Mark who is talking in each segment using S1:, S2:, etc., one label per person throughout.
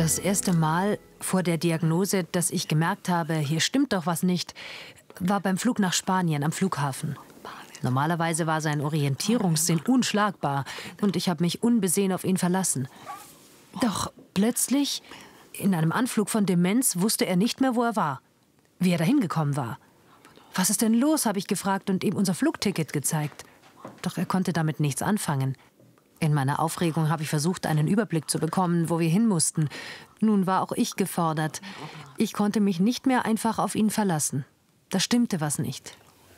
S1: Das erste Mal vor der Diagnose, dass ich gemerkt habe, hier stimmt doch was nicht, war beim Flug nach Spanien am Flughafen. Normalerweise war sein Orientierungssinn unschlagbar und ich habe mich unbesehen auf ihn verlassen. Doch plötzlich, in einem Anflug von Demenz, wusste er nicht mehr, wo er war, wie er dahin gekommen war. Was ist denn los, habe ich gefragt und ihm unser Flugticket gezeigt. Doch er konnte damit nichts anfangen. In meiner Aufregung habe ich versucht, einen Überblick zu bekommen, wo wir hin mussten. Nun war auch ich gefordert. Ich konnte mich nicht mehr einfach auf ihn verlassen. Da stimmte was nicht.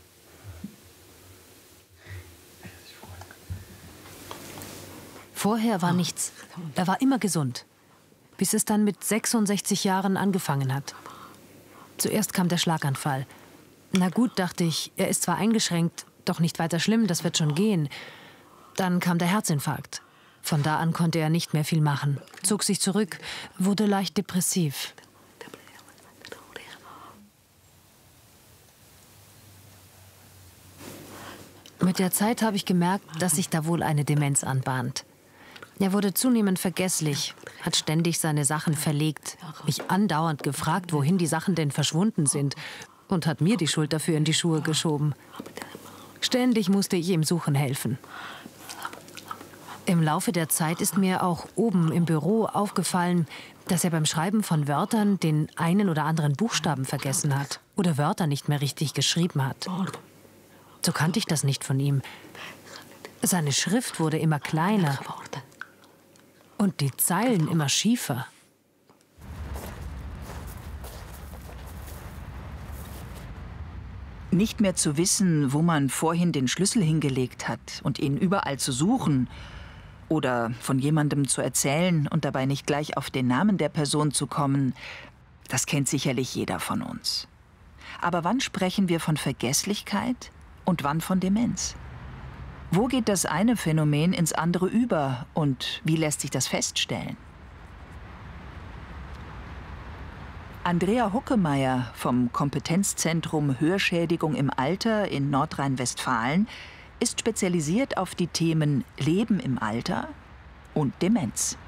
S1: Vorher war nichts. Er war immer gesund. Bis es dann mit 66 Jahren angefangen hat. Zuerst kam der Schlaganfall. Na gut, dachte ich, er ist zwar eingeschränkt, doch nicht weiter schlimm, das wird schon gehen. Dann kam der Herzinfarkt. Von da an konnte er nicht mehr viel machen, zog sich zurück, wurde leicht depressiv. Mit der Zeit habe ich gemerkt, dass sich da wohl eine Demenz anbahnt. Er wurde zunehmend vergesslich, hat ständig seine Sachen verlegt, mich andauernd gefragt, wohin die Sachen denn verschwunden sind und hat mir die Schuld dafür in die Schuhe geschoben. Ständig musste ich ihm suchen helfen. Im Laufe der Zeit ist mir auch oben im Büro aufgefallen, dass er beim Schreiben von Wörtern den einen oder anderen Buchstaben vergessen hat oder Wörter nicht mehr richtig geschrieben hat. So kannte ich das nicht von ihm. Seine Schrift wurde immer kleiner und die Zeilen immer schiefer.
S2: Nicht mehr zu wissen, wo man vorhin den Schlüssel hingelegt hat und ihn überall zu suchen oder von jemandem zu erzählen und dabei nicht gleich auf den Namen der Person zu kommen, das kennt sicherlich jeder von uns. Aber wann sprechen wir von Vergesslichkeit und wann von Demenz? Wo geht das eine Phänomen ins andere über und wie lässt sich das feststellen? Andrea Huckemeyer vom Kompetenzzentrum Hörschädigung im Alter in Nordrhein-Westfalen ist spezialisiert auf die Themen Leben im Alter und Demenz.